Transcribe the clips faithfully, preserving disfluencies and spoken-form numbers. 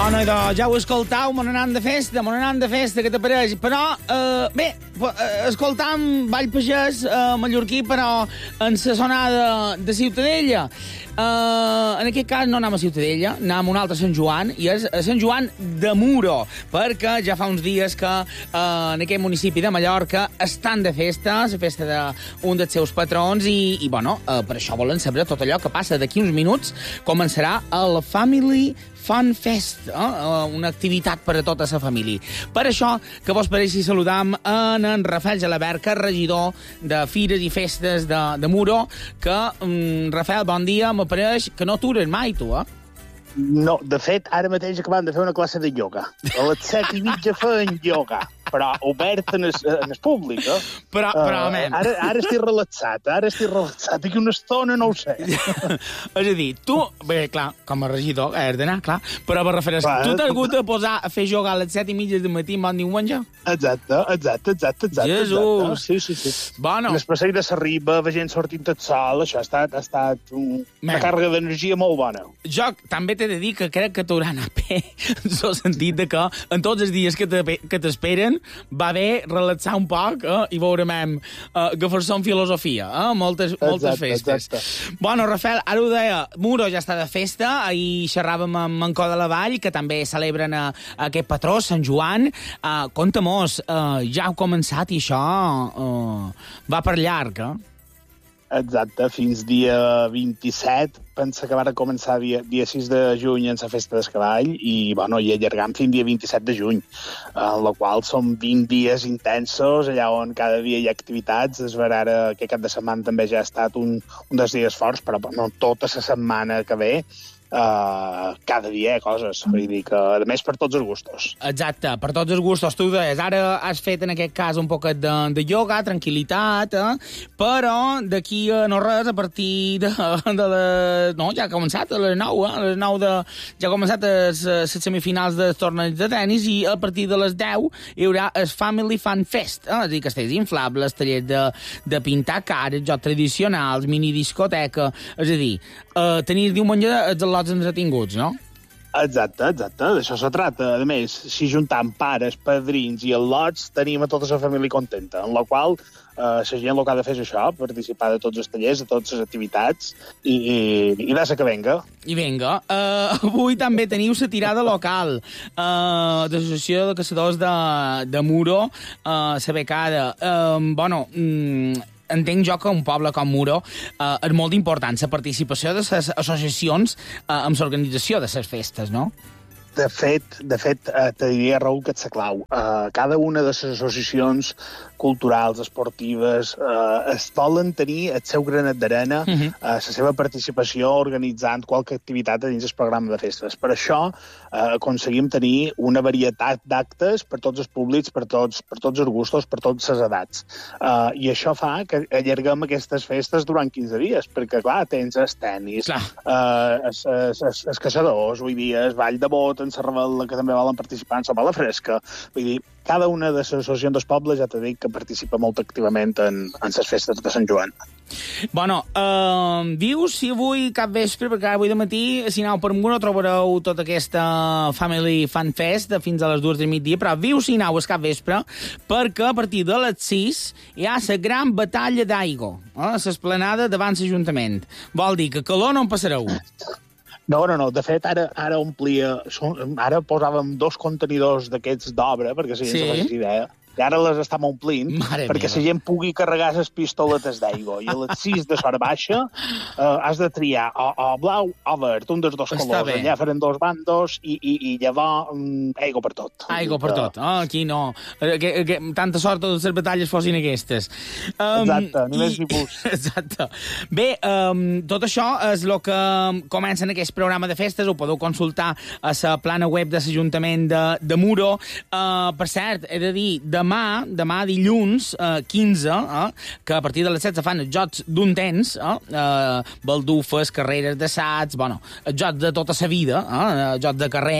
Bueno, idò, ja ho escoltau, mon anant de festa, mon anant de festa, que t'apareix. Però, eh, bé, escoltam Ball Pagès eh, mallorquí, però en la sonada de Ciutadella. Eh, en aquest cas no anem a Ciutadella, anem a un altre Sant Joan, i és a Sant Joan de Muro, perquè ja fa uns dies que eh, en aquest municipi de Mallorca estan de festa, la festa d'un dels seus patrons, i, i bueno, eh, per això volen saber tot allò que passa. D'aquí uns minuts començarà el Family Fun Fest, eh? Una activitat per a tota la família. Per això, que vos pareixi saludam en en Rafael Gelabert, que és regidor de Fires i Festes de, de Muro, que, um, Rafael, bon dia, m'apareix que no atures mai, tu, eh? No, de fet, ara mateix acabem de fer una classe de ioga. A les set i mitja feien ioga, però obert en el, en el públic, eh? Però, però, uh, ara, ara estic relaxat, ara estic relaxat, i que una estona no ho sé. És a dir, tu, bé, clar, com a regidor, has d'anar, clar, però per referència, tu t'has hagut de posar a fer yoga a les set i mitja del matí en bon diumenge? Exacte, exacte, exacte, exacte. Jesús! Exacte. Sí, sí, sí. Bueno. En el passeig de s'arriba, veient sortint el sol, això ha estat, ha estat un, una càrrega d'energia molt bona. Jo també t'he de dir que crec que t'haurà anat bé, en el sentit de que en tots els dies que t'esperen va bé relaxar un poc, eh, i veurem eh, agafar-se en filosofia, eh, moltes, moltes exacte, festes. Exacte. Bueno, Rafael, ara ho deia, Muro ja està de festa, ahir xerràvem amb Mancó de la Vall, que també celebren a, a aquest patró, Sant Joan. Uh, Conta-mos, uh, ja heu començat i això uh, va per llarg, eh? Exacte, fins dia vint-i-set, pensa que va començar dia, dia sis de juny en la festa del cavall i, bueno, i allargam fins dia vint-i-set de juny, en la qual són vint dies intensos, allà on cada dia hi ha activitats. És vera, ara aquest cap de setmana també ja ha estat un, un dels dies forts, però no tota la setmana que ve, Uh, cada dia hi ha coses, vull dir que, a més, per tots els gustos. Exacte, per tots els gustos. Tu deies, ara has fet en aquest cas un poquet de, de yoga, tranquil·litat, eh? Però d'aquí a no res, a partir de, de les... No, ja ha començat a les nou, eh? A les nou de... Ja ha començat les, les semifinals dels torneigs de tennis i a partir de les deu hi haurà el Family Fun Fest, eh? És a dir, castells inflables, tallers de, de pintar cares, jocs tradicionals, minidiscoteca, és a dir, eh, tenir diumenge els al·lots entretinguts, no? Exacte, exacte, d'això se trata. A més, si juntam pares, padrins i al·lots, tenim a tota la família contenta, en la qual eh, la gent el que ha de fer és això, participar de tots els tallers, de totes les activitats, i, i, i deixa que venga. I venga. Uh, avui també teniu la tirada local uh, de l'Associació de Caçadors de, de Muro, uh, la becada. Uh, bueno... Mm, entenc jo que un poble com Muro eh, és molt important la participació de les associacions eh, amb l'organització de les festes, no? De fet, de fet eh, te diria, Raül, que ets la clau. Eh, cada una de les associacions culturals, esportives, eh, es volen tenir el seu granet d'arena, uh -huh. eh, la seva participació organitzant qualque activitat dins el programa de festes. Per això eh, aconseguim tenir una varietat d'actes per tots els públics, per tots, per tots els gustos, per totes les edats. Eh, I això fa que allarguem aquestes festes durant quinze dies, perquè, clar, tens el tenis, eh, els, els, els, els caçadors, vull dir, el ball de bot, en la Rebel·la, que també volen participar en la bala fresca. Vull dir, cada una de les associacions dels pobles, ja t'he dit, que participa molt activament en, en les festes de Sant Joan. Bueno, uh, dius si avui cap vespre, perquè avui de matí, si aneu per Muro, trobareu tota aquesta Family Fun Fest de fins a les dues del migdia, però viu si aneu cap vespre, perquè a partir de les sis hi ha la gran batalla d'aigua, eh, l'esplanada davant l'Ajuntament. Vol dir que calor no en passareu. No, no, no. De fet, ara, ara omplia... Ara posàvem dos contenidors d'aquests d'obra, perquè si sí. Ens facis idea. I ara les estem omplint, Mare perquè meva. la gent pugui carregar les pistoletes d'aigua. I a les sis de sort baixa eh, has de triar o, o blau o verd, un dels dos Està colors. bé. Allà farem dos bandos i, i, i llavors um, aigua per tot. Aigua per tot. Oh, aquí no. Que, que, tanta sort totes les batalles fossin aquestes. Um, Exacte, ni més i... ni bus. Exacte. Bé, um, tot això és el que comença en aquest programa de festes. Ho podeu consultar a la plana web de l'Ajuntament de, de Muro. Uh, per cert, he de dir, demà, demà dilluns, eh, quinze, eh, que a partir de les setze fan els jocs d'un temps, eh, eh, baldufes, carreres d'assaig, bueno, els jocs de tota la vida, eh, jocs de carrer.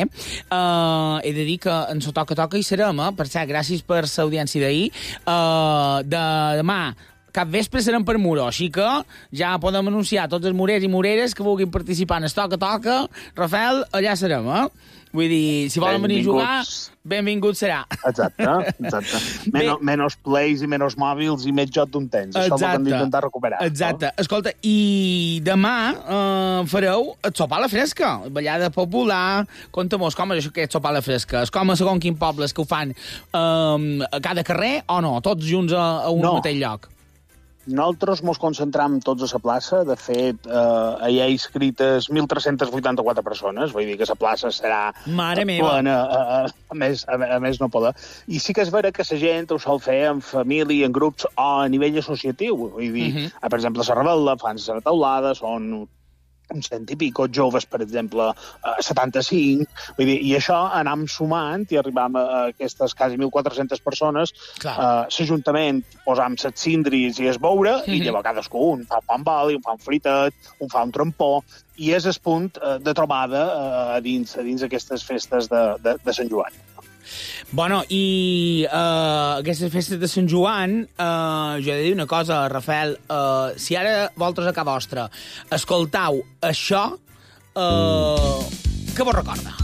Eh, he de dir que en so toca toca hi serem, eh? Per cert, gràcies per l'audiència d'ahir. Eh, de demà cap vespre serem per Muro, així que ja podem anunciar tots els morers i moreres que vulguin participar en el toca-toca. Rafael, allà serem, eh? Vull dir, si volen venir a jugar, benvingut serà. Exacte, exacte. Menos, menos plays i menos mòbils i més joc d'un temps. Això ho hem d'intentar recuperar. Exacte. No? Escolta, i demà eh, fareu el sopar a la fresca, ballada popular. Conta-mos com és això que és sopar a la fresca. És com a segons quins pobles que ho fan eh, a cada carrer o no? Tots junts a, a un no. mateix lloc? Nosaltres mos concentram tots a la plaça. De fet, eh, hi ha inscrites mil tres-cents vuitanta-quatre persones. Vull dir que la plaça serà Mare meva. plena, a, a, més, a, a més no poder. I sí que és vera que la gent ho sol fer en família, en grups o a nivell associatiu. Vull dir, uh -huh. per exemple, a la Rebel·la fan la taulada, són uns cent i pico joves, per exemple, a setanta-cinc. Vull dir, i això anam sumant i arribam a aquestes quasi mil quatre-centes persones. Uh, L'Ajuntament posam set cindris i es beure, mm -hmm. i llavors cadascú un fa un pa amb oli, un fa un fritet, un fa un trampó, i és el punt uh, de trobada uh, a dins, a dins aquestes festes de, de, de Sant Joan. Bueno, i uh, aquestes festes de Sant Joan, uh, jo he de dir una cosa, Rafael, uh, si ara vosaltres a casa vostra escoltau això, uh, què vos recorda?